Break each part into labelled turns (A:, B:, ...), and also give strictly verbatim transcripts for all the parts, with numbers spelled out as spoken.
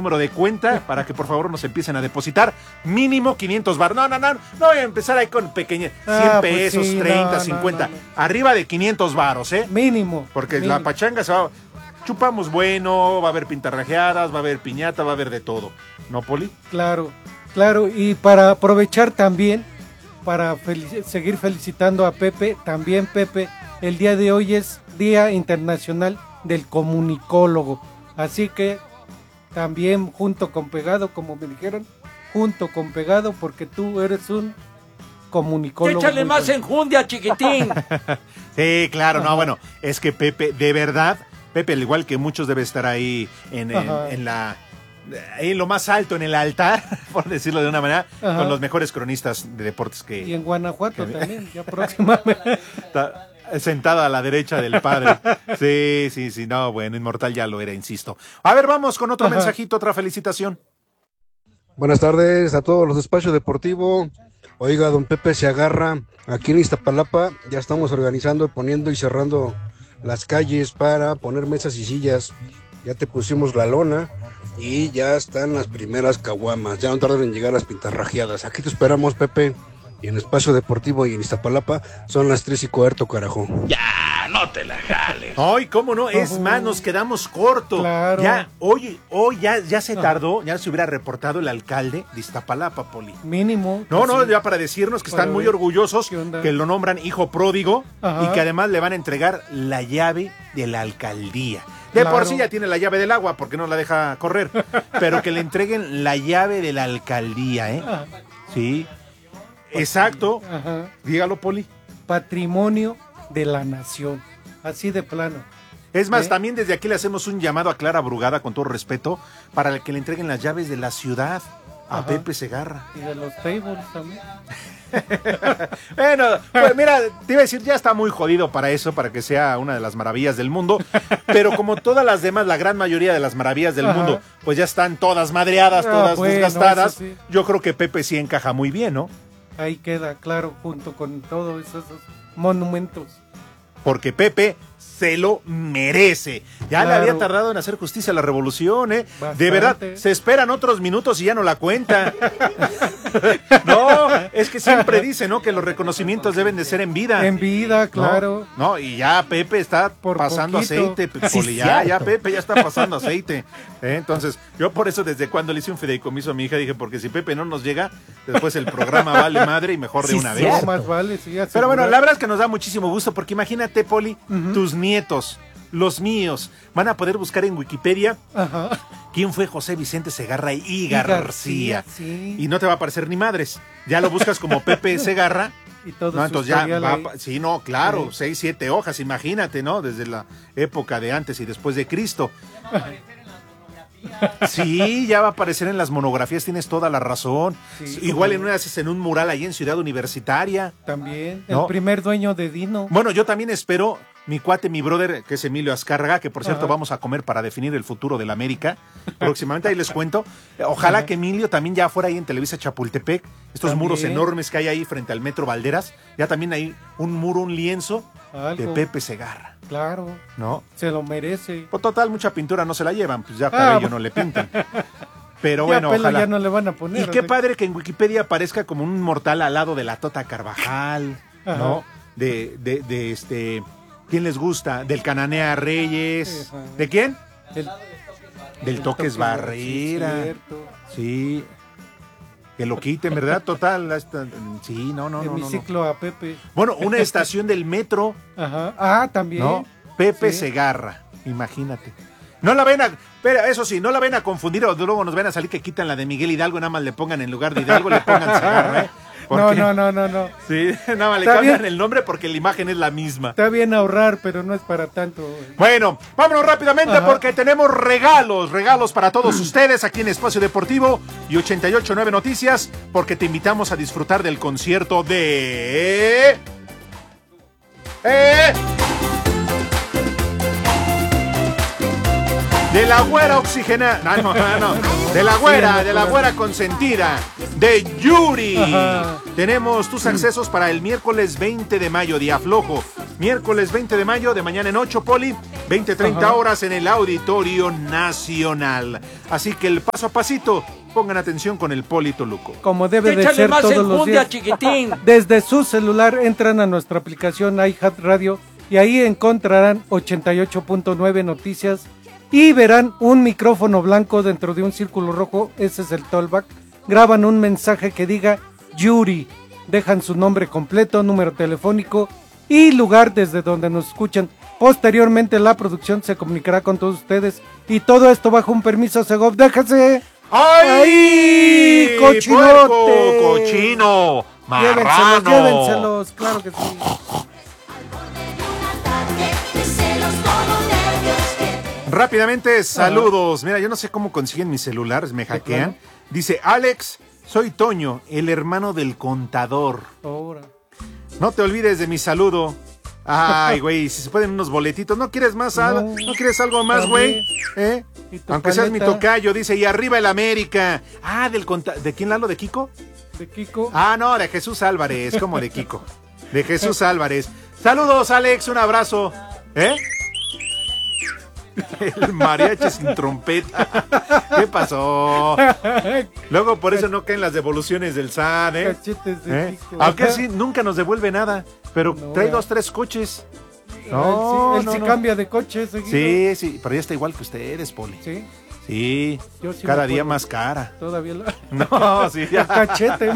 A: número de cuenta para que por favor nos empiecen a depositar mínimo quinientos bar. No, no, no, no voy a empezar ahí con pequeñas, cien
B: Ah, pues
A: pesos,
B: sí,
A: treinta,
B: no,
A: cincuenta,
B: no, no, no.
A: Arriba de quinientos varos, ¿eh?
B: Mínimo.
A: Porque
B: mínimo.
A: la pachanga se va... Chupamos bueno, va a haber pintarrajeadas, va a haber piñata, va a haber de todo. ¿No, Poli?
B: Claro, claro. Y para aprovechar también, para felici- seguir felicitando a Pepe, también Pepe, el día de hoy es Día Internacional del Comunicólogo. Así que también junto con pegado, como me dijeron, junto con pegado, porque tú eres un comunicólogo.
C: Échale
B: muy
C: más
B: bueno.
C: enjundia, chiquitín.
A: Sí, claro,
B: Ajá.
A: no, bueno, es que Pepe, de verdad, Pepe, al igual que muchos, debe estar ahí en, en,
B: Ajá.
A: en la... ahí en lo más alto, en el altar, por decirlo de una manera,
B: Ajá.
A: con los mejores cronistas de deportes que...
B: Y en Guanajuato también, ya próximamente.
A: Está sentado a la derecha del padre. Sí, sí, sí, no, bueno, Inmortal ya lo era, insisto. A ver, vamos con otro
B: Ajá.
A: mensajito, otra felicitación.
D: Buenas tardes a todos los de Espacio Deportivo. Oiga, don Pepe se agarra. Aquí en Iztapalapa ya estamos organizando, poniendo y cerrando las calles para poner mesas y sillas. Ya te pusimos la lona y ya están las primeras caguamas. Ya no tardan en llegar las pintarrajeadas. Aquí te esperamos, Pepe. Y en Espacio Deportivo y en Iztapalapa son las tres y cuarto, carajo.
C: Ya, no te la jales.
A: Ay, cómo no, es
B: Ujú.
A: más, nos quedamos corto.
B: Claro.
A: Ya, hoy, hoy ya, ya se
B: Ajá.
A: tardó, ya se hubiera reportado el alcalde de Iztapalapa, Poli.
B: Mínimo.
A: No, no,
B: sí.
A: ya para decirnos que
B: Para
A: están muy
B: ver
A: orgullosos,
B: qué onda.
A: que lo nombran hijo pródigo
B: Ajá.
A: y que además le van a entregar la llave de la alcaldía. De
B: Claro.
A: por sí ya tiene la llave del agua porque no la deja correr, pero que le entreguen la llave de la alcaldía, ¿eh?
B: Ah,
A: Sí, exacto.
B: ajá.
A: Dígalo, Poli.
B: Patrimonio de la nación. Así de plano.
A: Es más,
B: ¿Eh?
A: también desde aquí le hacemos un llamado a Clara Brugada, con todo respeto, para que le entreguen las llaves de la ciudad a
B: Ajá.
A: Pepe Segarra.
B: Y de los tables también.
A: Bueno, pues mira, te iba a decir, ya está muy jodido para eso, para que sea una de las maravillas del mundo, pero como todas las demás, la gran mayoría de las maravillas del
B: Ajá.
A: mundo, pues ya están todas madreadas,
B: Ah,
A: todas
B: bueno,
A: desgastadas,
B: eso sí.
A: yo creo que Pepe sí encaja muy bien, ¿no?
B: Ahí queda claro, junto con todos esos monumentos.
A: Porque Pepe se lo merece. Ya le
B: Claro.
A: había tardado en hacer justicia a la revolución, ¿eh?
B: Bastante.
A: De verdad, se esperan otros minutos y ya no la cuenta. No, es que siempre dice, ¿no? Que los reconocimientos deben de ser en vida.
B: En vida,
A: ¿no?
B: claro.
A: No, y ya Pepe está
B: Por
A: pasando
B: poquito.
A: aceite, Pe-
C: Sí,
A: Poli, ya, ya
C: cierto.
A: Pepe ya está pasando aceite. ¿eh? Entonces, yo por eso desde cuando le hice un fideicomiso a mi hija dije, porque si Pepe no nos llega, después el programa vale madre y mejor de
C: Sí,
A: una
C: cierto.
A: vez.
B: No más vale, sí,
A: Pero bueno,
B: asegurar.
A: la verdad es que nos da muchísimo gusto porque imagínate, Poli,
B: Ujú.
A: tus nietos, los míos, van a poder buscar en Wikipedia
B: Ajá.
A: quién fue José Vicente Segarra y,
B: Y
A: García.
B: sí.
A: Y no te va a aparecer ni madres. Ya lo buscas como Pepe Segarra.
B: Y todo
A: No,
B: su
A: entonces ya
B: historial
A: va,
B: ahí.
A: pa- sí, no, claro,
B: Sí.
A: seis, siete hojas, imagínate, ¿no? Desde la época de antes y después de Cristo. Sí, ya va a aparecer en las monografías, tienes toda la razón.
B: Sí,
A: Igual en
B: como-
A: una haces en un mural ahí en Ciudad Universitaria.
B: También.
A: ¿No?
B: El primer dueño de Dino.
A: Bueno, yo también espero, mi cuate, mi brother, que es Emilio Azcárraga, que por cierto
B: Ajá.
A: vamos a comer para definir el futuro de la América próximamente, ahí les cuento. Ojalá
B: Ajá.
A: que Emilio también ya fuera ahí en Televisa Chapultepec, estos
B: También.
A: muros enormes que hay ahí frente al Metro Valderas, ya también hay un muro, un lienzo de
B: Algo.
A: Pepe Segarra,
B: Claro.
A: ¿no?
B: Se lo merece.
A: Pues total, mucha pintura no se la llevan, pues ya
B: Ah,
A: cabello
B: bueno.
A: no le pintan. Pero
B: Ya
A: bueno,
B: pelo
A: ojalá.
B: ya no le van a poner.
A: Y qué
B: así.
A: padre que en Wikipedia aparezca como un mortal al lado de la Tota Carvajal,
B: Ajá.
A: ¿no? De, de, de este, ¿quién les gusta? Del Cananea Reyes.
B: Ajá.
A: ¿De quién?
B: El-
A: Del
B: el
A: Toques Barrera.
B: Sí, cierto.
A: Sí. Que lo quiten, ¿verdad? Total. Hasta- sí, no, no, no, no, no.
B: Hemiciclo a Pepe.
A: Bueno, una estación del metro,
B: Ajá. Ah, también.
A: ¿no? Pepe
B: Sí.
A: Segarra, imagínate. No la ven a, pero eso sí, no la ven a confundir o luego nos ven a salir que quitan la de Miguel Hidalgo y nada más le pongan en lugar de Hidalgo, le pongan Segarra, ¿eh?
B: No,
A: Porque-
B: no, no, no, no.
A: Sí, nada más le
B: Está
A: cambian
B: bien.
A: el nombre porque la imagen es la misma.
B: Está bien ahorrar, pero no es para tanto. güey.
A: Bueno, vámonos rápidamente
B: Ajá.
A: porque tenemos regalos, regalos para todos ustedes aquí en Espacio Deportivo y ochenta y ocho punto nueve Noticias, porque te invitamos a disfrutar del concierto de... ¡Eh! de la güera oxigenada, no, no, no, de la güera, de la güera consentida, de Yuri. Ajá. Tenemos tus accesos para el miércoles veinte de mayo, día flojo. Miércoles veinte de mayo, de mañana en ocho, Poli, veinte treinta horas en el Auditorio Nacional. Así que el paso a pasito, pongan atención con el Poli Toluco.
B: Como debe de ser todos los días, chiquitín. Desde su celular entran a nuestra aplicación iHeartRadio y ahí encontrarán ochenta y ocho punto nueve Noticias y verán un micrófono blanco dentro de un círculo rojo, ese es el Tollback. Graban un mensaje que diga Yuri, dejan su nombre completo, número telefónico y lugar desde donde nos escuchan. Posteriormente la producción se comunicará con todos ustedes y todo esto bajo un permiso Segov. ¡Déjase!
A: ¡Ay!
B: ¡Ay! ¡Cochinote!
A: ¡Puerco, cochino! ¡Marrano!
B: Llévenselos, llévenselos, claro que sí.
A: Rápidamente, saludos. Mira, yo no sé cómo consiguen mis celulares, me hackean. Dice, Alex, soy Toño, el hermano del contador. Ahora. No te olvides de mi saludo. Ay, güey, si se pueden unos boletitos. ¿No quieres más? No, ¿no quieres algo más, güey? ¿Eh? Aunque seas mi tocayo, dice, y arriba el América. Ah, del conta- ¿de quién, Lalo? ¿De Kiko?
B: ¿De Kiko?
A: Ah, no, de Jesús Álvarez, como de Kiko. De Jesús Álvarez. Saludos, Alex, un abrazo. ¿Eh? El mariachi sin trompeta. ¿Qué pasó? Luego por eso no caen las devoluciones del S A T, ¿eh?
B: Cachetes de
A: ¿Eh? Aunque sí, nunca nos devuelve nada. Pero no, trae dos, tres coches.
B: No, él sí, él no, sí no. cambia de coche seguido.
A: Sí, sí, pero ya está igual que ustedes, Poli.
B: Sí.
A: Sí,
B: Yo sí
A: cada día más cara.
B: Todavía lo...
A: No, sí.
B: El cachete.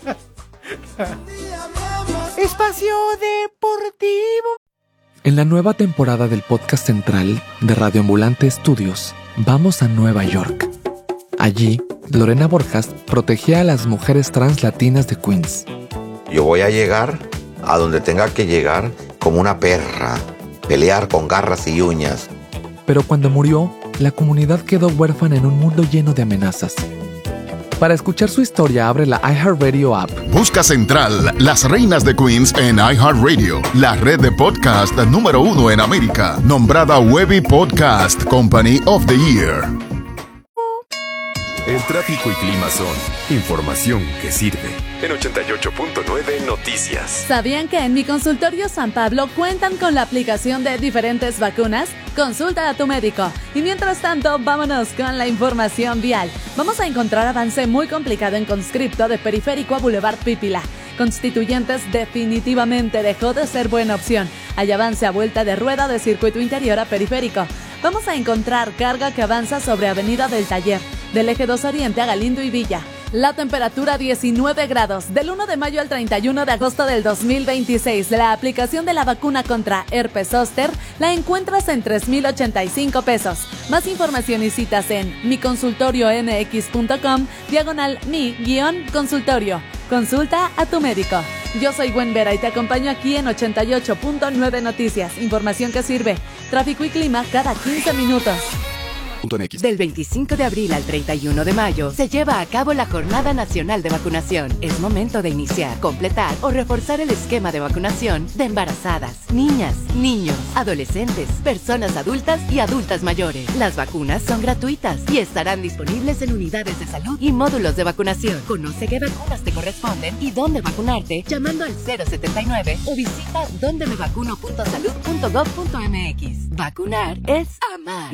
E: Espacio Deportivo.
F: En la nueva temporada del podcast central de Radio Ambulante Studios, vamos a Nueva York. Allí, Lorena Borjas protegía a las mujeres trans latinas de Queens.
G: Yo voy a llegar a donde tenga que llegar como una perra, pelear con garras y uñas.
F: Pero cuando murió, la comunidad quedó huérfana en un mundo lleno de amenazas. Para escuchar su historia, abre la iHeartRadio app.
H: Busca Central, las reinas de Queens en iHeartRadio, la red de podcast número uno en América, nombrada Webby Podcast Company of the Year.
I: El tráfico y clima son información que sirve. En ochenta y ocho punto nueve Noticias.
J: ¿Sabían que en Mi Consultorio San Pablo cuentan con la aplicación de diferentes vacunas? Consulta a tu médico. Y mientras tanto, vámonos con la información vial. Vamos a encontrar avance muy complicado en conscripto de Periférico a Boulevard Pípila. Constituyentes definitivamente dejó de ser buena opción. Hay avance a vuelta de rueda de circuito interior a Periférico. Vamos a encontrar carga que avanza sobre Avenida del Taller, del Eje dos Oriente a Galindo y Villa. La temperatura diecinueve grados, del uno de mayo al treinta y uno de agosto del dos mil veintiséis. La aplicación de la vacuna contra herpes zóster la encuentras en tres mil ochenta y cinco pesos. Más información y citas en miconsultoriomx.com, diagonal mi guión consultorio. Consulta a tu médico. Yo soy Gwen Vera y te acompaño aquí en ochenta y ocho punto nueve Noticias. Información que sirve. Tráfico y clima cada quince minutos.
K: Del veinticinco de abril al treinta y uno de mayo se lleva a cabo la Jornada Nacional de Vacunación. Es momento de iniciar, completar o reforzar el esquema de vacunación de embarazadas, niñas, niños, adolescentes, personas adultas y adultas mayores. Las vacunas son gratuitas y estarán disponibles en unidades de salud y módulos de vacunación. Conoce qué vacunas te corresponden y dónde vacunarte llamando al cero setenta y nueve o visita donde me vacuno punto salud punto gov punto mx. Vacunar es amar.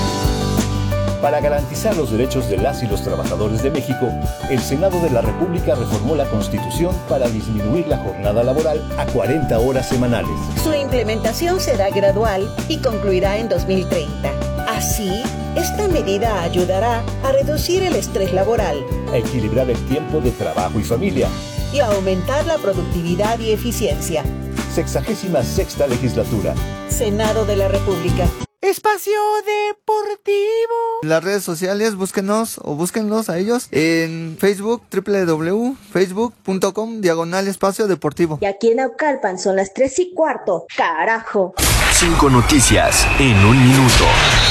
L: Para garantizar los derechos de las y los trabajadores de México, el Senado de la República reformó la Constitución para disminuir la jornada laboral a cuarenta horas semanales.
M: Su implementación será gradual y concluirá en dos mil treinta. Así, esta medida ayudará a reducir el estrés laboral,
L: a equilibrar el tiempo de trabajo y familia
M: y a aumentar la productividad y eficiencia.
L: Sexagésima sexta legislatura.
M: Senado de la República.
E: Espacio Deportivo.
N: Las redes sociales, búsquenos o búsquenlos a ellos en Facebook, doble u doble u doble u punto facebook punto com, diagonal Espacio Deportivo.
O: Y aquí en Naucalpan son las tres y cuarto. ¡Carajo!
I: Cinco noticias en un minuto.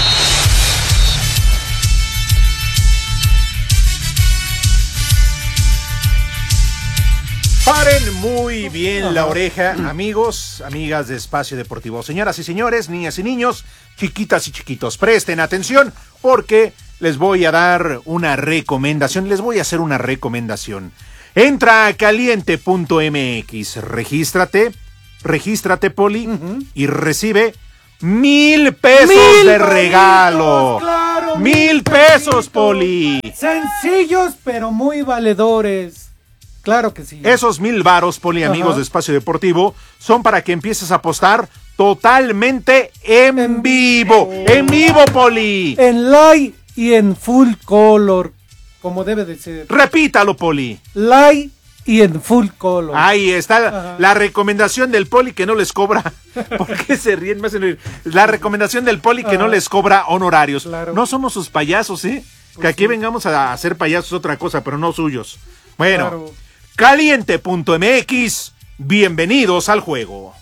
A: Paren muy bien la oreja, amigos, amigas de Espacio Deportivo. Señoras y señores, niñas y niños, chiquitas y chiquitos, presten atención porque les voy a dar una recomendación, les voy a hacer una recomendación. Entra a caliente punto m x, regístrate, regístrate, Poli, uh-huh. y recibe mil pesos mil de regalo. Claro, mil, mil pesos, Poli.
B: Sencillos, pero muy valedores. Claro que sí.
A: Esos mil varos, Poli, amigos Ajá. de Espacio Deportivo, son para que empieces a apostar totalmente en, en vivo. Oh. En vivo, Poli.
B: En live y en full color. Como debe de ser.
A: Repítalo, Poli.
B: Live y en full color.
A: Ahí está Ajá. la recomendación del Poli que no les cobra. ¿Por qué se ríen? Me hacen reír. La recomendación del Poli que Ajá. no les cobra honorarios. Claro. No somos sus payasos, ¿eh? Pues que aquí sí. vengamos a hacer payasos otra cosa, pero no suyos. Bueno, claro. caliente punto m x, bienvenidos al juego.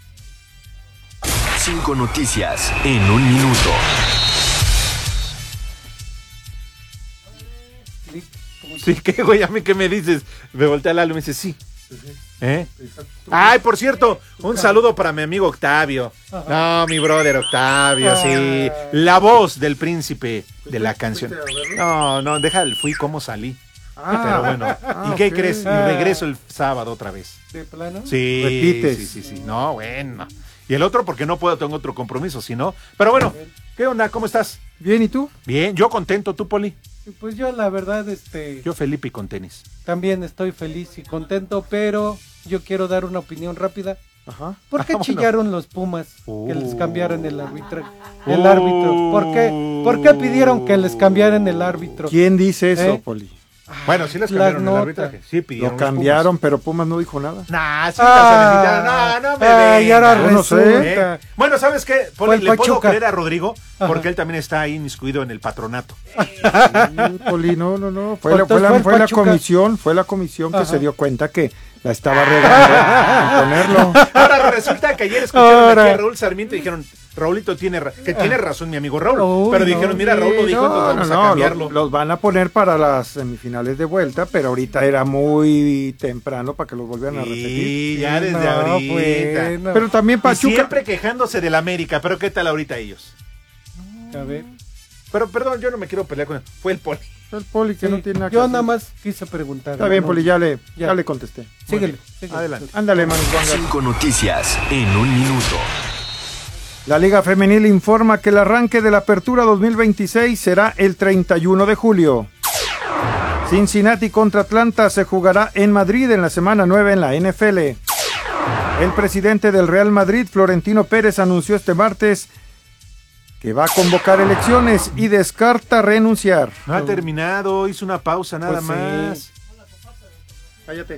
I: Cinco noticias en un minuto.
A: Sí, ¿qué, güey? ¿A mí qué me dices? Me voltea al alma y me dice, sí. ¿Eh? Ay, por cierto, un saludo para mi amigo Octavio. No, mi brother Octavio, sí. La voz del príncipe de la canción. No, no, deja el fui como salí. Pero bueno, ¿y qué crees? Y regreso el sábado otra vez.
B: ¿De plano?
A: Sí.
B: ¿Repites?
A: Sí, sí, sí. No, bueno. Y el otro porque no puedo, tengo otro compromiso, si no. Pero bueno, ¿qué onda? ¿Cómo estás?
B: Bien, ¿y tú?
A: Bien, yo contento, ¿tú, Poli?
B: Pues yo la verdad, este...
A: Yo Felipe y con tenis.
B: También estoy feliz y contento, pero yo quiero dar una opinión rápida.
A: Ajá.
B: ¿Por qué
A: ah,
B: chillaron bueno. los Pumas uh. que les cambiaron el árbitro? El uh. árbitro. ¿Por qué? ¿Por qué pidieron que les cambiaran el árbitro?
P: ¿Quién dice eso, ¿Eh? Poli?
A: Bueno, sí les cambiaron el arbitraje. Sí, pidieron.
P: Lo cambiaron, pero Pumas no dijo nada.
A: Nah, sí ah, no, no me
B: ah, y ahora
A: no
B: resulta.
A: ¿Eh? Bueno, ¿sabes qué? Poli, le puedo creer a Rodrigo Ajá. porque él también está ahí inmiscuido en el patronato.
P: Sí, Poli, no, no, no. Fue, la, fue, la, fue, fue la comisión, fue la comisión que Ajá. se dio cuenta que la estaba regando en ponerlo.
A: Ahora resulta que ayer escucharon ahora. aquí a Raúl Sarmiento y dijeron, Raulito tiene ra que tiene razón mi amigo Raúl, Uy, pero dijeron, no, mira, Raúl lo dijo, no, entonces vamos no, a cambiarlo.
P: Los, los van a poner para las semifinales de vuelta, pero ahorita era muy temprano para que los volvieran a repetir.
A: Sí, ya desde no, ahorita.
P: Bueno. Pero también Pachuca.
A: Y siempre quejándose del América, pero ¿qué tal ahorita ellos?
B: A ver.
A: Pero perdón, yo no me quiero pelear con él. Fue el Poli.
P: Fue el Poli que sí, no tiene nada que
B: Yo
P: hacer.
B: nada más quise preguntar.
P: Está bien, no, Poli, ya le, ya. ya le contesté.
B: Síguele, síguele.
A: Adelante.
P: Ándale, Manu.
I: Cinco noticias en un minuto.
P: La Liga Femenil informa que el arranque de la Apertura dos mil veintiséis será el treinta y uno de julio. Cincinnati contra Atlanta se jugará en Madrid en la semana nueve en la N F L. El presidente del Real Madrid, Florentino Pérez, anunció este martes que va a convocar elecciones y descarta renunciar.
A: No ha terminado, hizo una pausa nada pues más. Sí.
P: Cállate.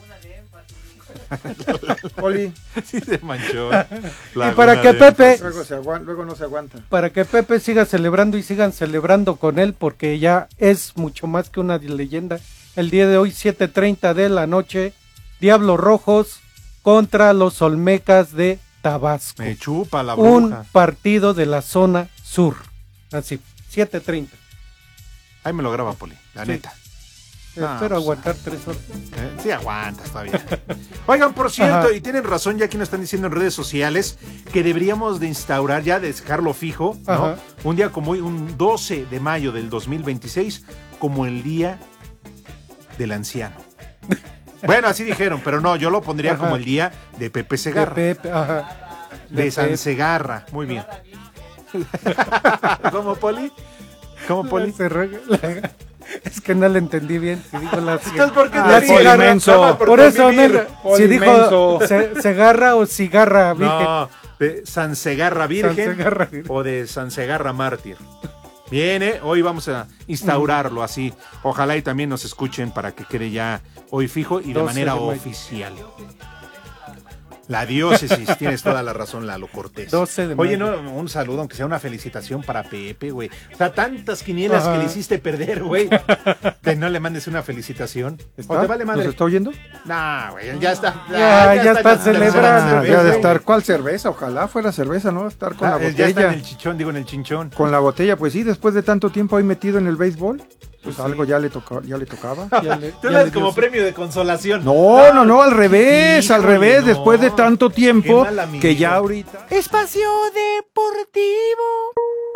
P: Poli.
A: Sí se manchó.
B: Y para que Pepe
P: luego, se luego no se aguanta.
B: Para que Pepe siga celebrando y sigan celebrando con él, porque ya es mucho más que una leyenda. El día de hoy, siete treinta de la noche, Diablos Rojos contra los Olmecas de Tabasco.
A: Me chupa la bruja.
B: Un partido de la zona sur. Así, siete treinta.
A: Ahí me lo graba, Poli, la sí. neta.
B: No, Espero pues, aguantar tres horas.
A: ¿Eh? Sí, aguanta, está bien. Oigan, por cierto, Ajá. y tienen razón, ya aquí nos están diciendo en redes sociales que deberíamos de instaurar, ya de dejarlo fijo, ¿no? Un día como hoy, un doce de mayo del dos mil veintiséis, como el día del anciano. Bueno, así dijeron, pero no, yo lo pondría Ajá. como el día de Pepe Segarra.
B: De Pepe, Ajá.
A: De, de San Pepe. Segarra, muy bien. ¿Cómo, Poli? ¿Cómo, Poli?
B: Es que no le entendí bien. Si dijo la,
A: Entonces, ¿por qué
B: la cigarra? Por, por eso, no, si dijo se, Segarra o cigarra virgen.
A: No, de San Segarra Virgen, San Segarra Virgen o de San Segarra Mártir. Bien, ¿eh? Hoy vamos a instaurarlo así. Ojalá y también nos escuchen para que quede ya hoy fijo y de manera de oficial. La diócesis, tienes toda la razón, Lalo Cortés.
B: doce de mayo.
A: Oye, no, un saludo, aunque sea una felicitación para Pepe, güey. O sea, tantas quinielas Ajá. que le hiciste perder, güey. Que no le mandes una felicitación.
P: ¿O te vale madre? ¿Nos está oyendo?
A: Nah, güey, ya está.
B: Ya, ya, ya, ya está, está celebrando.
P: Ya de estar, ¿cuál cerveza? Ojalá fuera cerveza, ¿no? Estar con ah, la botella.
A: Ya está en el chichón, digo, en el chinchón.
P: Con la botella, pues sí, después de tanto tiempo ahí metido en el béisbol. Pues algo ya le, toca, ya le tocaba.
A: Ya le, Tú ya le como premio de consolación.
P: No, no, no, al revés, Híjole, al revés, no. Después de tanto tiempo que ya ahorita.
E: Espacio Deportivo.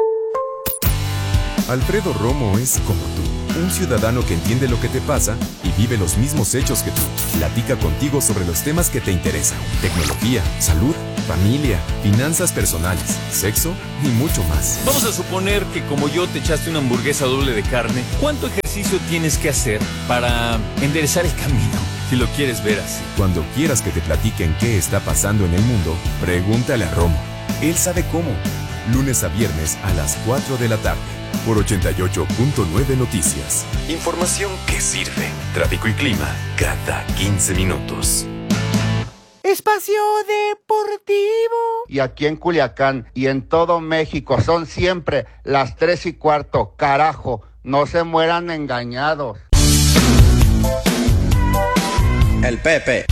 I: Alfredo Romo es como tú, un ciudadano que entiende lo que te pasa y vive los mismos hechos que tú. Platica contigo sobre los temas que te interesan: tecnología, salud, familia, finanzas personales, sexo y mucho más.
Q: Vamos a suponer que como yo te echaste una hamburguesa doble de carne. ¿Cuánto ejercicio tienes que hacer para enderezar el camino? Si lo quieres ver así.
I: Cuando quieras que te platiquen qué está pasando en el mundo, pregúntale a Romo. Él sabe cómo. Lunes a viernes a las cuatro de la tarde. Por ochenta y ocho punto nueve Noticias. Información que sirve. Tráfico y clima cada quince minutos.
E: Espacio Deportivo.
R: Y aquí en Culiacán y en todo México son siempre las tres y cuarto. Carajo, no se mueran engañados.
S: El Pepe.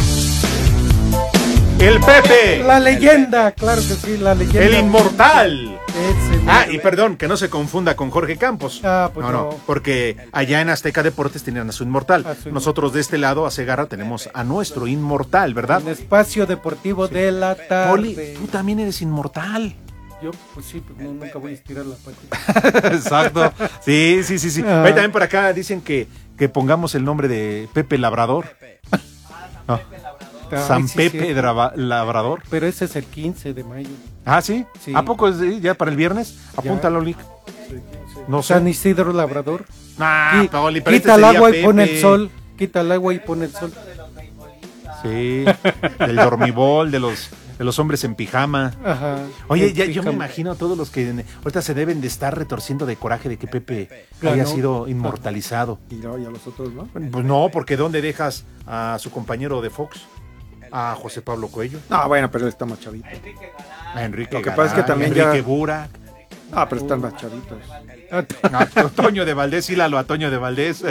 A: El Pepe.
B: La leyenda, claro que sí, la leyenda.
A: El inmortal.
B: Ese,
A: ah, y perdón, que no se confunda con Jorge Campos.
B: Ah, pues
A: no, no, no, porque allá en Azteca Deportes tenían a su inmortal. A su Nosotros de este lado, a Segarra, tenemos a nuestro inmortal, ¿verdad?
B: El Espacio Deportivo sí. de la tarde.
A: Poli, tú también eres inmortal.
B: Yo, pues sí, pues no, nunca voy a estirar la patita.
A: Exacto. Sí, sí, sí, sí. Ah. Ahí también por acá dicen que, que pongamos el nombre de Pepe Labrador. No. Ay, San sí, Pepe sí. Drava, Labrador.
B: Pero ese es el quince de mayo.
A: Ah, ¿sí? sí. ¿A poco es ya para el viernes? Apúntalo, Lick.
B: Sí, sí. No sé. San Isidro Labrador.
A: Ah,
B: Quita,
A: Paoli,
B: pero quita este el agua Pepe. Y pone el sol. Quita el agua y pone el sol.
A: Sí, del dormibol, de los de los hombres en pijama.
B: Ajá.
A: Oye, ya, yo me imagino a todos los que ahorita se deben de estar retorciendo de coraje de que Pepe claro, haya sido inmortalizado.
P: Y, no, y a los otros, ¿no?
A: Pues no, porque ¿dónde dejas a su compañero de Fox? A José Pablo Cuello.
P: Ah, bueno, pero él está más chavito.
A: A Enrique
P: Lo que
A: Garay,
P: pasa es que también
A: Enrique
P: ya...
A: Burak.
P: Ah, pero están más chavitos.
A: A Toño de Valdés, hílalo a Toño de Valdés.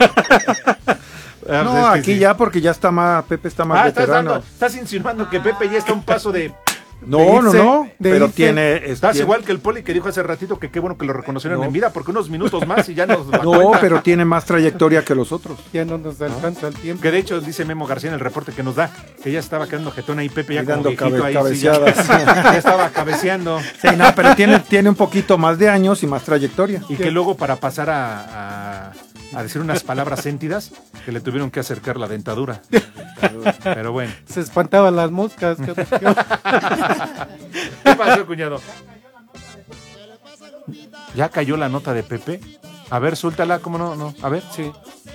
P: No, es aquí sí. Ya porque ya está más, Pepe está más
A: ah,
P: veterano.
A: Estás, dando, estás insinuando que Pepe ya está a un paso de...
P: No,
A: de
P: no, no, pero
A: irse.
P: tiene...
A: Estás
P: tiene...
A: igual que el Poli que dijo hace ratito que qué bueno que lo reconocieron no. en vida, porque unos minutos más y ya nos va
P: No, cuenta. Pero tiene más trayectoria que los otros.
B: Ya no nos alcanza el tiempo.
A: Que de hecho dice Memo García en el reporte que nos da, que ya estaba quedando jetón ahí Pepe, ya
P: y
A: como
P: dando
A: viejito
P: cabe,
A: ahí.
P: Cabeceadas.
A: Sí, ya, ya estaba cabeceando.
P: Sí, no, pero tiene, tiene un poquito más de años y más trayectoria.
A: Y que luego para pasar a... a... a decir unas palabras sentidas que le tuvieron que acercar la dentadura. Pero bueno.
B: Se espantaban las moscas.
A: ¿Qué pasó, cuñado? ¿Ya cayó la nota de Pepe? A ver, suéltala, ¿cómo no? no? A ver, sí.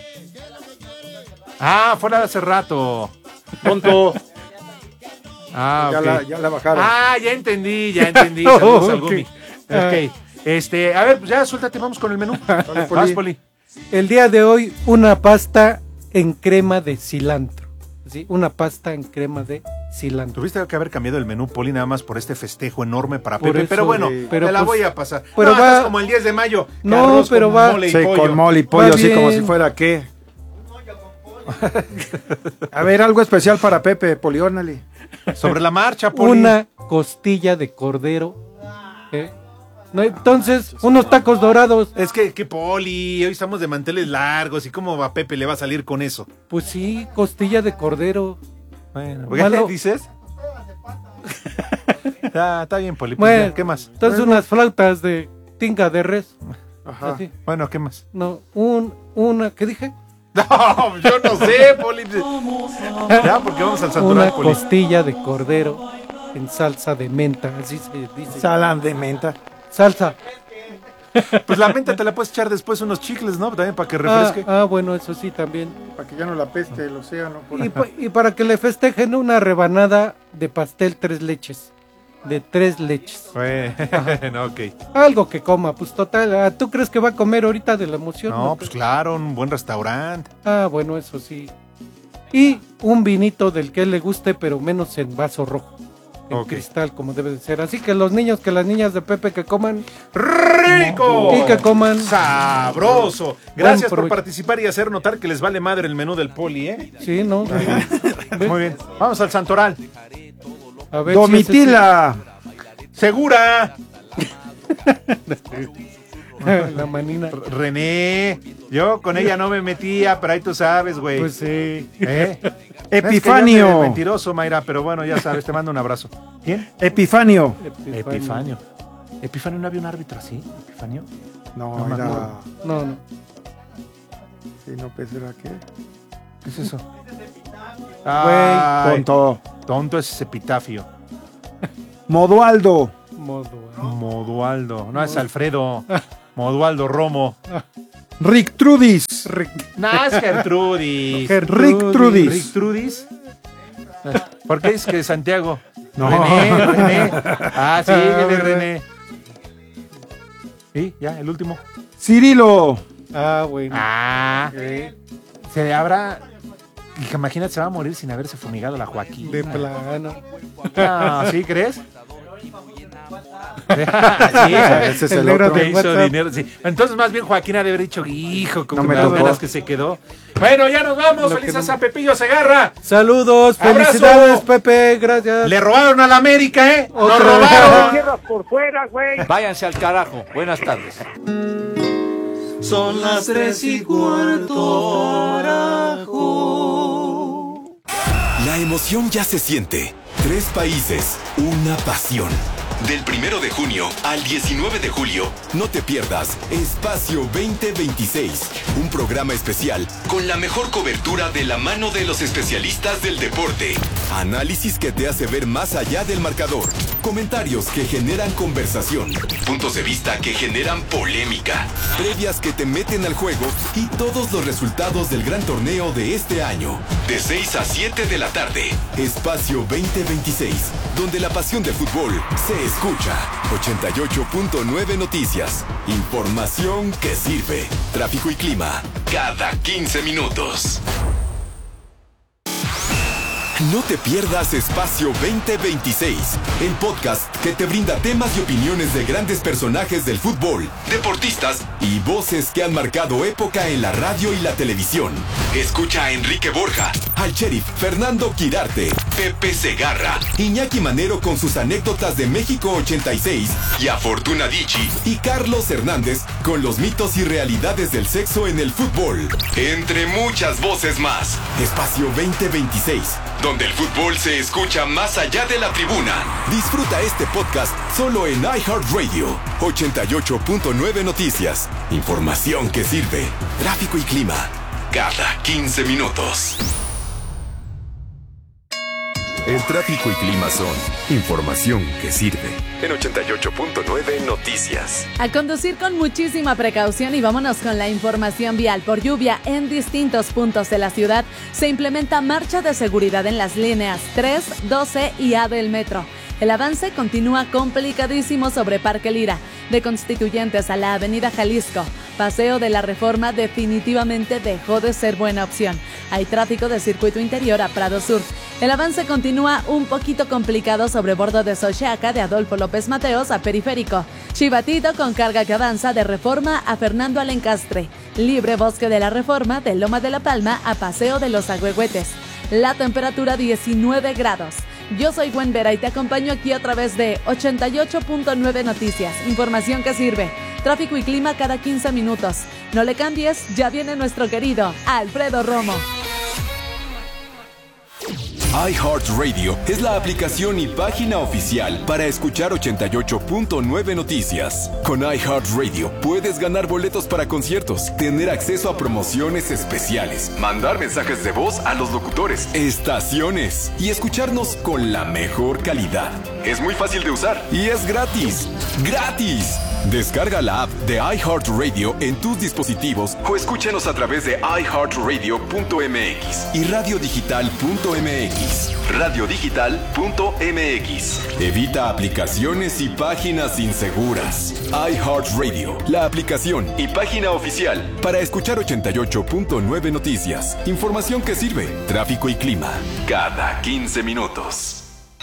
A: Ah, fuera de hace rato. Tonto. Ah,
P: ya,
A: okay.
P: la, ya la bajaron.
A: Ah, ya entendí, ya entendí. Saludos al Gumi. Ok. Este, a ver, pues ya suéltate, vamos con el menú.
P: Vale, Poli.
A: Vas, Poli.
B: El día de hoy, una pasta en crema de cilantro. ¿Sí? Una pasta en crema de cilantro.
A: Tuviste que haber cambiado el menú, Poli, nada más por este festejo enorme para
B: por
A: Pepe.
B: Eso,
A: pero bueno,
B: eh, pero
A: te la
B: pues,
A: voy a pasar.
B: Pero
A: no,
B: va,
A: como el diez de mayo.
B: No, pero va.
A: Mole y
P: sí,
A: pollo.
P: con mole y pollo, así como si fuera qué. A ver, algo especial para Pepe, Poli, órnale.
A: Sobre la marcha, Poli.
B: Una costilla de cordero. ¿Eh? No, entonces, unos tacos dorados.
A: Es que, que Poli, hoy estamos de manteles largos. ¿Y cómo a Pepe le va a salir con eso?
B: Pues sí, costilla de cordero.
A: Bueno, ¿qué le dices? ah, está bien, Poli. Pues
B: bueno,
A: ya, ¿qué más?
B: Entonces, bueno. Unas flautas de tinga de res.
A: Ajá. Así. Bueno, ¿qué más?
B: No, un, una, ¿qué dije?
A: No, yo no sé, Poli. Ya, porque vamos al santoral,
B: Una
A: Poli.
B: costilla de cordero en salsa de menta, así se dice.
P: Salsa de menta.
B: Salsa.
A: Pues la menta te la puedes echar después unos chicles, ¿no? También para que refresque.
B: Ah, ah, bueno, eso sí también.
P: Para que ya no la peste el océano. Por
B: y, pa, y para que le festejen una rebanada de pastel tres leches. De tres leches.
A: Bueno, ok.
B: Algo que coma, pues total. ¿Tú crees que va a comer ahorita de la emoción?
A: No, no pues claro, un buen restaurante.
B: Ah, bueno, eso sí. Y un vinito del que le guste, pero menos en vaso rojo. En okay. cristal, como debe de ser. Así que los niños, que las niñas de Pepe que coman
A: rico
B: y que coman
A: sabroso. Gracias por participar y hacer notar que les vale madre el menú del Poli, ¿eh?
B: Sí, ¿no?
A: Muy bien. Vamos al santoral.
B: A ver,
P: Domitila.
A: Si Segura.
B: La manina.
A: René, yo con ella no me metía, pero ahí tú sabes, güey.
B: Pues sí.
A: ¿Eh?
P: Epifanio.
A: Es que yo mentiroso, Mayra, pero bueno, ya sabes, te mando un abrazo. ¿Quién?
P: Epifanio.
A: Epifanio. Epifanio. ¿Epifanio no había un árbitro así? ¿Epifanio?
P: No,
A: No,
P: era...
A: no.
B: No, no.
P: Sí, no, pues era qué.
A: ¿Qué es eso?
P: Güey, tonto.
A: Tonto es Epitafio.
P: Modualdo.
B: Modualdo.
A: Modualdo. No, es Alfredo. Modualdo Romo.
P: Rick Trudis.
B: Rick.
A: No, es Gertrudis.
P: Rick Trudis.
A: Rick Trudis. ¿Por qué es que Santiago?
P: No.
A: René, René. Ah, sí, él es René. ¿Y ya, el último?
P: Cirilo.
B: Ah, bueno.
A: Ah.
B: Okay.
A: Se habrá... Imagínate, se va a morir sin haberse fumigado la Joaquín.
B: De plano.
A: No, ¿sí crees? sí,
P: ese es el, el otro.
A: Me hizo dinero, sí. Entonces, más bien, Joaquín ha de haber dicho, hijo, como
P: no
A: me
P: me
A: das
P: tocó.
A: ganas que se quedó. Bueno, ya nos vamos.
B: Lo
A: Felices
B: no...
A: a Pepillo Segarra.
B: Saludos,
A: ¡Abrazo!
B: felicidades, Pepe, gracias.
A: Le robaron a la América, ¿eh?
B: Otra.
A: Nos robaron.
C: Cierras por fuera, güey.
Q: Váyanse al carajo. Buenas tardes.
E: Son las tres y cuarto, carajo.
I: La emoción ya se siente. Tres países, una pasión. Del primero de junio al diecinueve de julio, no te pierdas Espacio veinte veintiséis, un programa especial con la mejor cobertura de la mano de los especialistas del deporte. Análisis que te hace ver más allá del marcador, comentarios que generan conversación, puntos de vista que generan polémica, previas que te meten al juego y todos los resultados del gran torneo de este año. De seis a siete de la tarde, Espacio veinte veintiséis, donde la pasión del fútbol se escucha. ochenta y ocho punto nueve Noticias. Información que sirve. Tráfico y clima cada quince minutos. No te pierdas Espacio veinte veintiséis, el podcast que te brinda temas y opiniones de grandes personajes del fútbol, deportistas y voces que han marcado época en la radio y la televisión. Escucha a Enrique Borja, al sheriff Fernando Quirarte, Pepe Segarra, Iñaki Manero con sus anécdotas de México ochenta y seis y a Fortuna Dicci y Carlos Hernández con los mitos y realidades del sexo en el fútbol. Entre muchas voces más. Espacio veinte veintiséis, donde el fútbol se escucha más allá de la tribuna. Disfruta este podcast solo en iHeartRadio. ochenta y ocho punto nueve Noticias. Información que sirve. Tráfico y clima cada quince minutos. El tráfico y clima son información que sirve. En ochenta y ocho punto nueve Noticias.
J: A conducir con muchísima precaución y vámonos con la información vial. Por lluvia en distintos puntos de la ciudad, se implementa marcha de seguridad en las líneas tres, doce y A del metro. El avance continúa complicadísimo sobre Parque Lira, de Constituyentes a la Avenida Jalisco. Paseo de la Reforma definitivamente dejó de ser buena opción. Hay tráfico de circuito interior a Prado Sur. El avance continúa un poquito complicado sobre bordo de Xochiaca de Adolfo López Mateos a Periférico. Chivatito con carga que avanza de Reforma a Fernando Alencastre. Libre Bosque de la Reforma de Loma de la Palma a Paseo de los Agüehuetes. La temperatura diecinueve grados. Yo soy Gwen Vera y te acompaño aquí a través de ochenta y ocho punto nueve Noticias. Información que sirve. Tráfico y clima cada quince minutos. No le cambies, ya viene nuestro querido Alfredo Romo.
I: iHeartRadio es la aplicación y página oficial para escuchar ochenta y ocho punto nueve Noticias. Con iHeartRadio puedes ganar boletos para conciertos, tener acceso a promociones especiales, mandar mensajes de voz a los locutores, estaciones y escucharnos con la mejor calidad. Es muy fácil de usar y es gratis. ¡Gratis! Descarga la app de iHeartRadio en tus dispositivos o escúchanos a través de i heart radio punto m x y radio digital punto m x. radio digital punto m x. Evita aplicaciones y páginas inseguras. iHeartRadio, la aplicación y página oficial para escuchar ochenta y ocho punto nueve Noticias. Información que sirve. Tráfico y clima cada quince minutos.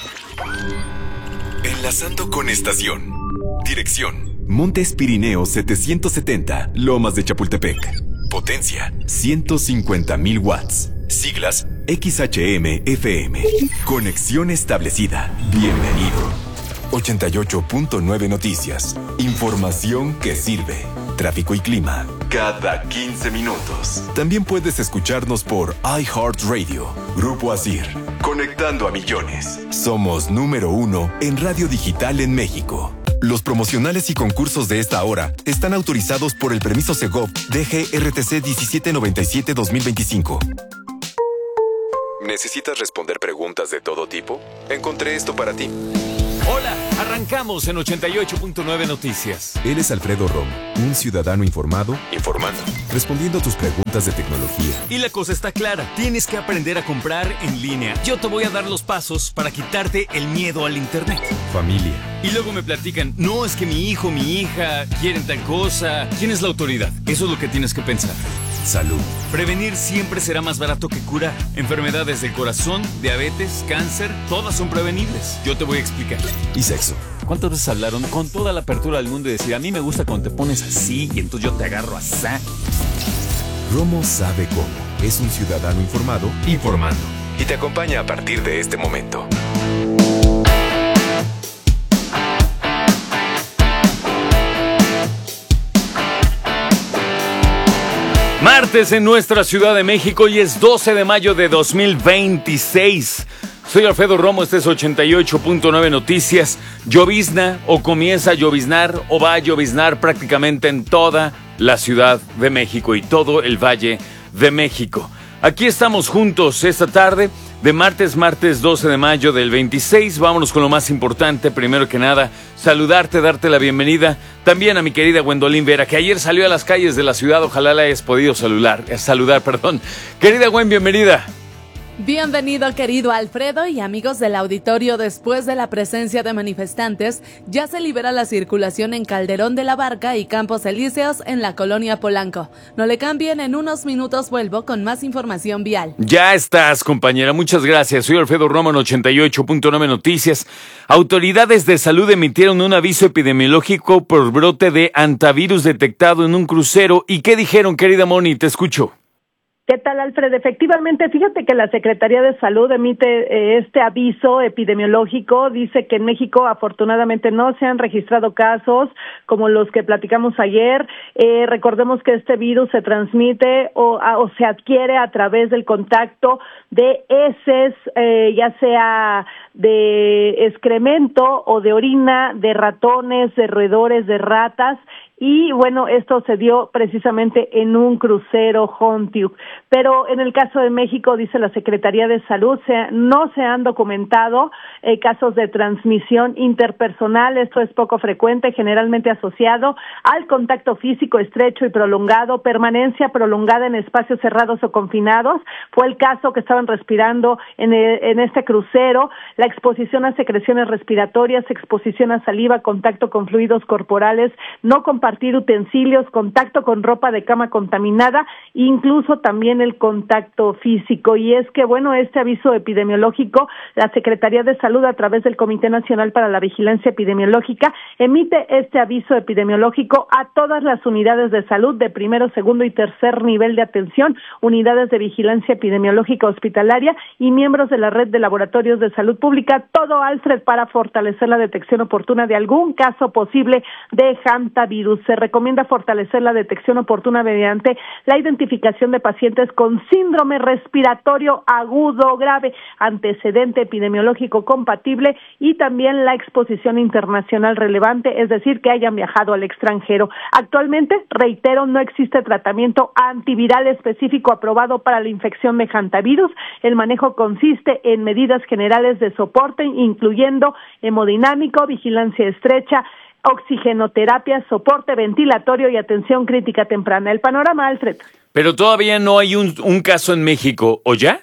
I: Enlazando con estación. Dirección: Montes Pirineos setecientos setenta, Lomas de Chapultepec. Potencia: ciento cincuenta mil watts. Siglas: X H M F M. Conexión establecida. Bienvenido. ochenta y ocho punto nueve Noticias. Información que sirve. tráfico y clima cada quince minutos. También puedes escucharnos por iHeartRadio, Grupo Asir, conectando a millones. Somos número uno en radio digital en México. Los promocionales y concursos de esta hora están autorizados por el permiso Segov D G R T C diecisiete noventa y siete dos mil veinticinco. ¿Necesitas responder preguntas de todo tipo? Encontré esto para ti.
Q: Hola, arrancamos en ochenta y ocho punto nueve Noticias.
I: Él es Alfredo Romo, un ciudadano informado, informando, respondiendo a tus preguntas de tecnología.
Q: Y la cosa está clara, tienes que aprender a comprar en línea. Yo te voy a dar los pasos para quitarte el miedo al internet.
I: Familia.
Q: Y luego me platican, no, es que mi hijo, mi hija quieren tal cosa. ¿Quién es la autoridad? Eso es lo que tienes que pensar.
I: Salud.
Q: Prevenir siempre será más barato que curar. Enfermedades del corazón, diabetes, cáncer, todas son prevenibles. Yo te voy a explicar.
I: Y sexo.
Q: ¿Cuántas veces hablaron con toda la apertura del mundo y decir, a mí me gusta cuando te pones así y entonces yo te agarro así?
I: Romo sabe cómo. Es un ciudadano informado, informando. Y te acompaña a partir de este momento.
Q: Martes en nuestra Ciudad de México y es doce de mayo de dos mil veintiséis. Soy Alfredo Romo, este es ochenta y ocho punto nueve Noticias. Llovizna o comienza a lloviznar o va a lloviznar prácticamente en toda la Ciudad de México y todo el Valle de México. Aquí estamos juntos esta tarde de martes, martes doce de mayo del veintiséis. Vámonos con lo más importante. Primero que nada, saludarte, darte la bienvenida también a mi querida Gwendolyn Vera, que ayer salió a las calles de la ciudad. Ojalá la hayas podido saludar, eh, saludar, perdón. Querida Gwen, bienvenida.
J: Bienvenido, querido Alfredo y amigos del auditorio. Después de la presencia de manifestantes, ya se libera la circulación en Calderón de la Barca y Campos Elíseos en la colonia Polanco. No le cambien, en unos minutos vuelvo con más información vial.
Q: Ya estás, compañera, muchas gracias. Soy Alfredo Romo en ochenta y ocho punto nueve Noticias. Autoridades de salud emitieron un aviso epidemiológico por brote de hantavirus detectado en un crucero. ¿Y qué dijeron, querida Moni? Te escucho.
T: ¿Qué tal, Alfred? Efectivamente, fíjate que la Secretaría de Salud emite eh, este aviso epidemiológico. Dice que en México afortunadamente no se han registrado casos como los que platicamos ayer. Eh, recordemos que este virus se transmite o, a, o se adquiere a través del contacto de heces, eh, ya sea de excremento o de orina, de ratones, de roedores, de ratas. Y bueno, esto se dio precisamente en un crucero Hontube. Pero en el caso de México, dice la Secretaría de Salud, se, no se han documentado eh, casos de transmisión interpersonal. Esto es poco frecuente, generalmente asociado al contacto físico estrecho y prolongado, permanencia prolongada en espacios cerrados o confinados. Fue el caso que estaban respirando en, el, en este crucero. La exposición a secreciones respiratorias, exposición a saliva, contacto con fluidos corporales, no compartir utensilios, contacto con ropa de cama contaminada, incluso también el contacto físico. Y es que, bueno, este aviso epidemiológico, la Secretaría de Salud, a través del Comité Nacional para la Vigilancia Epidemiológica, emite este aviso epidemiológico a todas las unidades de salud de primero, segundo y tercer nivel de atención, unidades de vigilancia epidemiológica hospitalaria y miembros de la red de laboratorios de salud pública, todo, Alfred, para fortalecer la detección oportuna de algún caso posible de hantavirus. Se recomienda fortalecer la detección oportuna mediante la identificación de pacientes con síndrome respiratorio agudo grave, antecedente epidemiológico compatible y también la exposición internacional relevante, es decir, que hayan viajado al extranjero. Actualmente, reitero, no existe tratamiento antiviral específico aprobado para la infección de hantavirus. El manejo consiste en medidas generales de soporte, incluyendo hemodinámico, vigilancia estrecha, oxigenoterapia, soporte ventilatorio y atención crítica temprana. El panorama, Alfred.
Q: Pero todavía no hay un, un caso en México, ¿o ya?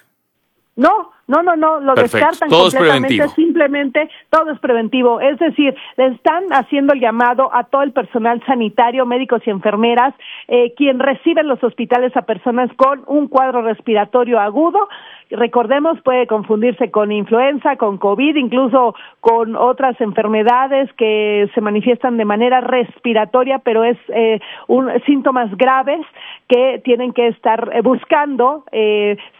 T: No, no, no, no, lo
Q: Perfecto.
T: descartan
Q: Todo
T: completamente,
Q: es preventivo.
T: Simplemente todo es preventivo, es decir, le están haciendo el llamado a todo el personal sanitario, médicos y enfermeras, eh, quien recibe en los hospitales a personas con un cuadro respiratorio agudo. Recordemos, puede confundirse con influenza, con COVID, incluso con otras enfermedades que se manifiestan de manera respiratoria, pero es eh, un, síntomas graves que tienen que estar buscando eh,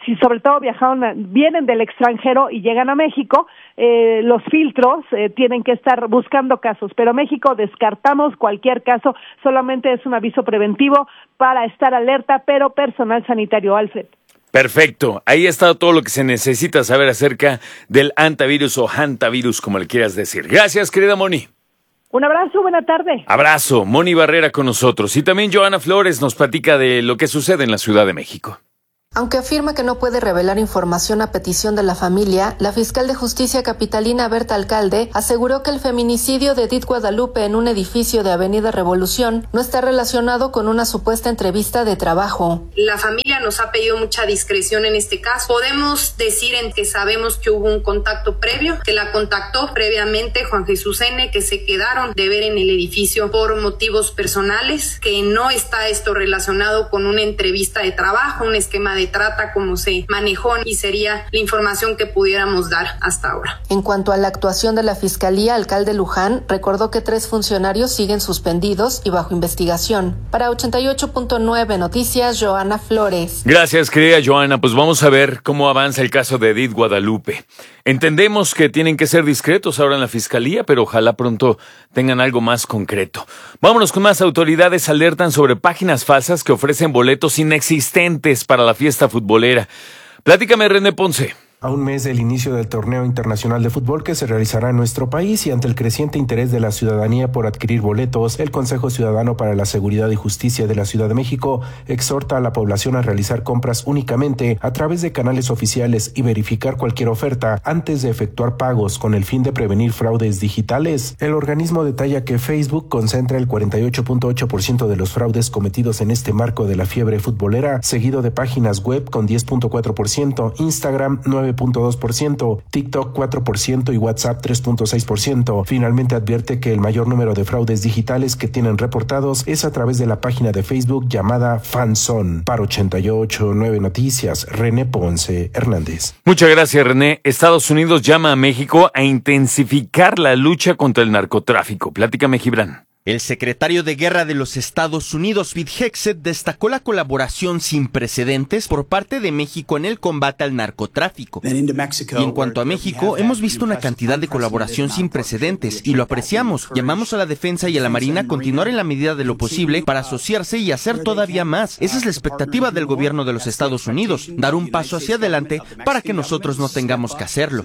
T: si sobre todo viajaron, a, vienen del extranjero y llegan a México, eh, los filtros eh, tienen que estar buscando casos, pero México descartamos cualquier caso, solamente es un aviso preventivo para estar alerta, pero personal sanitario, Alfred.
Q: Perfecto, ahí está todo lo que se necesita saber acerca del hantavirus o hantavirus, como le quieras decir. Gracias, querida Moni.
T: Un abrazo, buena tarde.
Q: Abrazo, Moni Barrera con nosotros. Y también Joana Flores nos platica de lo que sucede en la Ciudad de México.
U: Aunque afirma que no puede revelar información a petición de la familia, la fiscal de justicia capitalina Berta Alcalde aseguró que el feminicidio de Edith Guadalupe en un edificio de Avenida Revolución no está relacionado con una supuesta entrevista de trabajo.
V: La familia nos ha pedido mucha discreción en este caso. Podemos decir en que sabemos que hubo un contacto previo, que la contactó previamente Juan Jesús N., que se quedaron de ver en el edificio por motivos personales, que no está esto relacionado con una entrevista de trabajo, un esquema de trata como se manejó, y sería la información que pudiéramos dar hasta ahora.
U: En cuanto a la actuación de la Fiscalía, alcalde Luján recordó que tres funcionarios siguen suspendidos y bajo investigación. Para ochenta y ocho punto nueve Noticias, Joana Flores.
Q: Gracias, querida Joana. Pues vamos a ver cómo avanza el caso de Edith Guadalupe. Entendemos que tienen que ser discretos ahora en la Fiscalía, pero ojalá pronto tengan algo más concreto. Vámonos con más. Autoridades alertan sobre páginas falsas que ofrecen boletos inexistentes para la fiesta futbolera. Platícame, René Ponce.
W: A un mes del inicio del torneo internacional de fútbol que se realizará en nuestro país y ante el creciente interés de la ciudadanía por adquirir boletos, el Consejo Ciudadano para la Seguridad y Justicia de la Ciudad de México exhorta a la población a realizar compras únicamente a través de canales oficiales y verificar cualquier oferta antes de efectuar pagos con el fin de prevenir fraudes digitales. El organismo detalla que Facebook concentra el cuarenta y ocho punto ocho por ciento de los fraudes cometidos en este marco de la fiebre futbolera, seguido de páginas web con diez punto cuatro por ciento, Instagram nueve punto dos por ciento, TikTok cuatro por ciento y WhatsApp tres punto seis por ciento. Finalmente advierte que el mayor número de fraudes digitales que tienen reportados es a través de la página de Facebook llamada Fanzone. Para ochenta y ocho punto nueve Noticias, René Ponce Hernández.
Q: Muchas gracias, René. Estados Unidos llama a México a intensificar la lucha contra el narcotráfico. Platícame, Gibran.
X: El secretario de Guerra de los Estados Unidos, Pete Hegseth, destacó la colaboración sin precedentes por parte de México en el combate al narcotráfico. Y en cuanto a México, hemos visto una cantidad de colaboración sin precedentes y lo apreciamos. Llamamos a la defensa y a la marina a continuar en la medida de lo posible para asociarse y hacer todavía más. Esa es la expectativa del gobierno de los Estados Unidos, dar un paso hacia adelante para que nosotros no tengamos que hacerlo.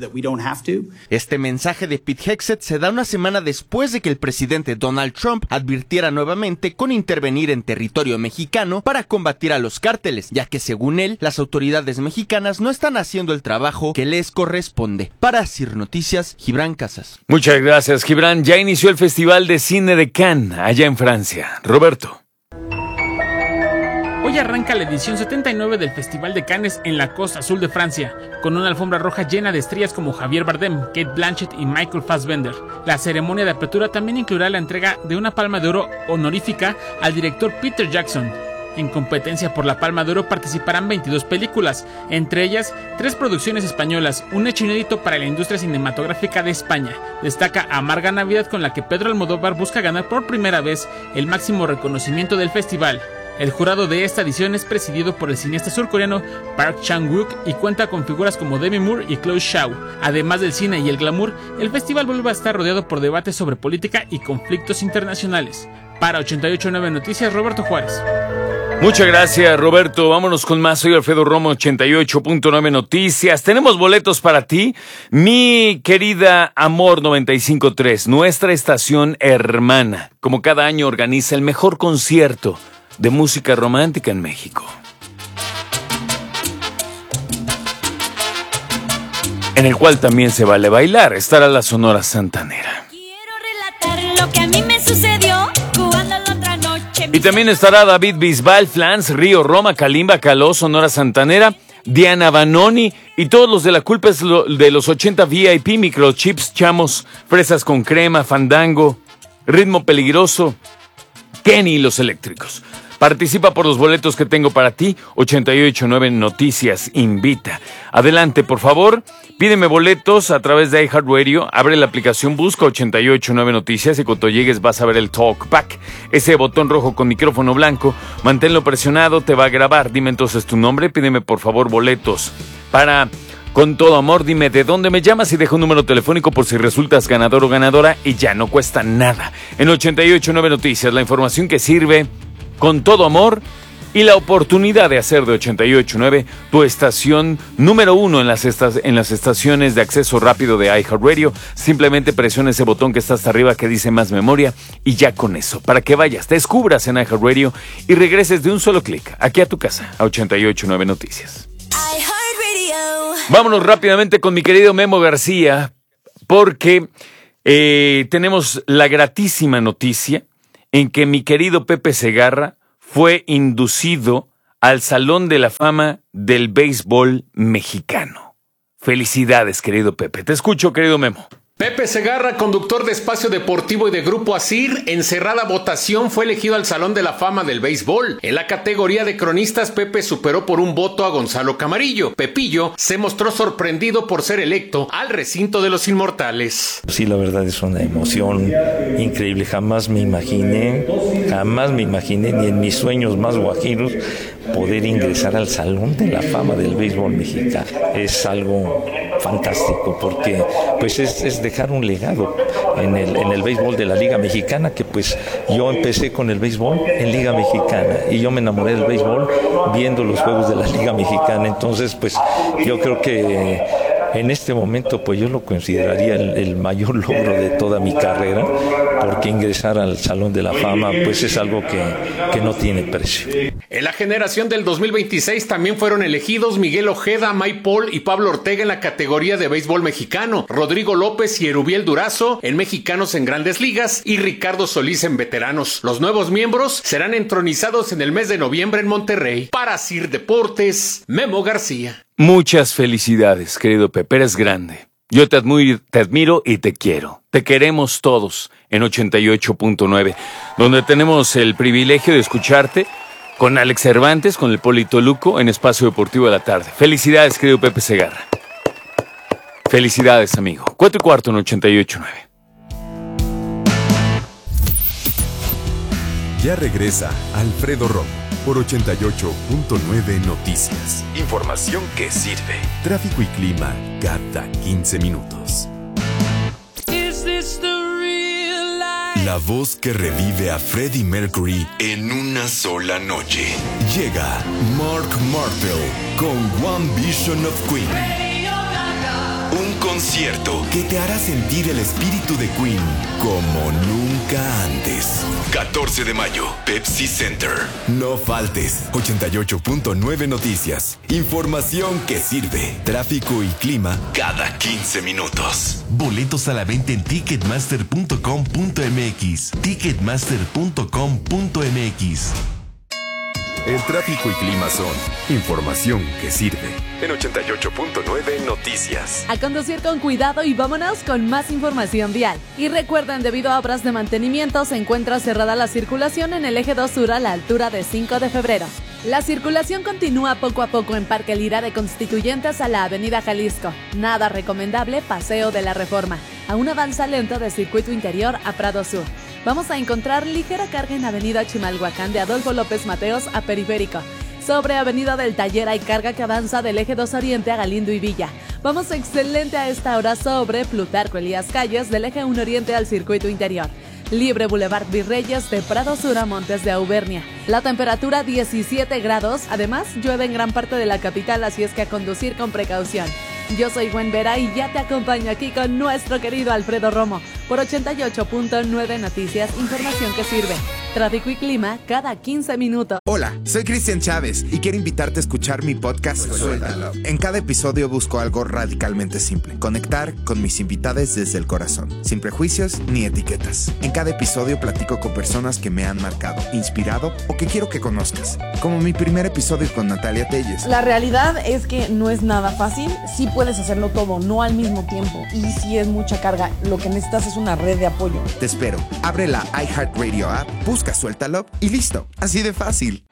X: Este mensaje de Pete Hegseth se da una semana después de que el presidente Donald Trump Trump advirtiera nuevamente con intervenir en territorio mexicano para combatir a los cárteles, ya que según él, las autoridades mexicanas no están haciendo el trabajo que les corresponde. Para Sir Noticias, Gibran Casas.
Q: Muchas gracias, Gibran. Ya inició el Festival de Cine de Cannes, allá en Francia. Roberto.
Y: Hoy arranca la edición setenta y nueve del Festival de Cannes en la Costa Azul de Francia, con una alfombra roja llena de estrellas como Javier Bardem, Cate Blanchett y Michael Fassbender. La ceremonia de apertura también incluirá la entrega de una Palma de Oro honorífica al director Peter Jackson. En competencia por la Palma de Oro participarán veintidós películas, entre ellas tres producciones españolas, un hecho inédito para la industria cinematográfica de España. Destaca Amarga Navidad, con la que Pedro Almodóvar busca ganar por primera vez el máximo reconocimiento del festival. El jurado de esta edición es presidido por el cineasta surcoreano Park Chan-wook y cuenta con figuras como Demi Moore y Chloe Zhao. Además del cine y el glamour, el festival vuelve a estar rodeado por debates sobre política y conflictos internacionales. Para ochenta y ocho punto nueve Noticias, Roberto Juárez.
Q: Muchas gracias, Roberto. Vámonos con más. Soy Alfredo Romo, ochenta y ocho punto nueve Noticias. Tenemos boletos para ti, mi querida Amor noventa y cinco punto tres, nuestra estación hermana. Como cada año organiza el mejor concierto de música romántica en México, en el cual también se vale bailar. Estará la Sonora Santanera.
Z: Quiero relatar lo que a mí me sucedió cuando la otra noche.
Q: Y también estará David Bisbal, Flans, Río, Roma, Kalimba, Caló, Sonora Santanera, Diana Banoni y todos los de La Culpa es lo de los ochenta V I P, Microchips, Chamos, Fresas con Crema, Fandango, Ritmo Peligroso, Kenny y Los Eléctricos. Participa por los boletos que tengo para ti. ochenta y ocho punto nueve Noticias invita. Adelante, por favor. Pídeme boletos a través de iHeartRadio. Abre la aplicación, busca ochenta y ocho punto nueve Noticias y cuando llegues vas a ver el Talkback. Ese botón rojo con micrófono blanco. Manténlo presionado, te va a grabar. Dime entonces tu nombre. Pídeme por favor boletos para... Con todo amor, dime de dónde me llamas y deja un número telefónico por si resultas ganador o ganadora y ya no cuesta nada. En ochenta y ocho punto nueve Noticias, la información que sirve con todo amor y la oportunidad de hacer de ochenta y ocho punto nueve tu estación número uno en las, estas, en las estaciones de acceso rápido de iHeartRadio. Simplemente presiona ese botón que está hasta arriba que dice más memoria y ya con eso, para que vayas, te descubras en iHeartRadio y regreses de un solo clic aquí a tu casa, a ochenta y ocho punto nueve Noticias. Vámonos rápidamente con mi querido Memo García, porque eh, tenemos la gratísima noticia en que mi querido Pepe Segarra fue inducido al Salón de la Fama del Béisbol Mexicano. Felicidades, querido Pepe. Te escucho, querido Memo.
D: Pepe Segarra, conductor de Espacio Deportivo y de Grupo Asir, en cerrada votación fue elegido al Salón de la Fama del Béisbol. En la categoría de cronistas, Pepe superó por un voto a Gonzalo Camarillo. Pepillo se mostró sorprendido por ser electo al recinto de los inmortales.
F: Sí, la verdad es una emoción increíble. Jamás me imaginé, jamás me imaginé, ni en mis sueños más guajiros, poder ingresar al Salón de la Fama del Béisbol Mexicano. Es algo fantástico porque pues es, es dejar un legado en el, en el béisbol de la Liga Mexicana, que pues yo empecé con el béisbol en Liga Mexicana y yo me enamoré del béisbol viendo los juegos de la Liga Mexicana. Entonces pues yo creo que en este momento pues yo lo consideraría el, el mayor logro de toda mi carrera, porque ingresar al Salón de la Fama pues es algo que, que no tiene precio.
D: En la generación del dos mil veintiséis también fueron elegidos Miguel Ojeda, Mike Paul y Pablo Ortega en la categoría de béisbol mexicano, Rodrigo López y Erubiel Durazo en mexicanos en grandes ligas y Ricardo Solís en veteranos. Los nuevos miembros serán entronizados en el mes de noviembre en Monterrey. Para Sir Deportes, Memo García.
Q: Muchas felicidades, querido Pepe, eres grande. Yo te admiro, te admiro y te quiero. Te queremos todos en ochenta y ocho punto nueve, donde tenemos el privilegio de escucharte con Alex Cervantes, con el Polito Luco en Espacio Deportivo de la Tarde. Felicidades, querido Pepe Segarra. Felicidades, amigo. Cuatro y cuarto en ochenta y ocho punto nueve.
I: Ya regresa Alfredo Romo por ochenta y ocho punto nueve Noticias. Información que sirve. Tráfico y clima cada quince minutos. La voz que revive a Freddie Mercury en una sola noche. Llega Mark Martel con One Vision of Queen. Un concierto que te hará sentir el espíritu de Queen como nunca antes. catorce de mayo, Pepsi Center. No faltes. ochenta y ocho punto nueve Noticias. Información que sirve. Tráfico y clima cada quince minutos.
G: Boletos a la venta en ticketmaster punto com punto m x. ticketmaster punto com punto m x.
I: El tráfico y clima son información que sirve. En ochenta y ocho punto nueve Noticias.
J: A conducir con cuidado y vámonos con más información vial. Y recuerden, debido a obras de mantenimiento, se encuentra cerrada la circulación en el eje dos sur a la altura de cinco de febrero. La circulación continúa poco a poco en Parque Lira de Constituyentes a la Avenida Jalisco. Nada recomendable, Paseo de la Reforma. Aún avanza lento de Circuito Interior a Prado Sur. Vamos a encontrar ligera carga en Avenida Chimalhuacán de Adolfo López Mateos a Periférico. Sobre Avenida del Taller hay carga que avanza del eje dos Oriente a Galindo y Villa. Vamos excelente a esta hora sobre Plutarco Elías Calles del eje uno Oriente al Circuito Interior. Libre Boulevard Virreyes de Prado Sur a Montes de Auvernia. La temperatura diecisiete grados, además llueve en gran parte de la capital, así es que a conducir con precaución. Yo soy Gwen Vera y ya te acompaño aquí con nuestro querido Alfredo Romo por ochenta y ocho punto nueve Noticias, información que sirve. Tráfico y clima cada quince minutos.
H: Hola, soy Cristian Chávez y quiero invitarte a escuchar mi podcast Suéltalo. En cada episodio busco algo radicalmente simple: conectar con mis invitados desde el corazón, sin prejuicios ni etiquetas. En cada episodio platico con personas que me han marcado, inspirado o que quiero que conozcas, como mi primer episodio con Natalia Telles.
K: La realidad es que no es nada fácil. Sí puedes hacerlo todo, no al mismo tiempo, y si es mucha carga, lo que necesitas es una red de apoyo.
H: Te espero. Abre la iHeartRadio app, busca busca Suéltalo y listo, así de fácil.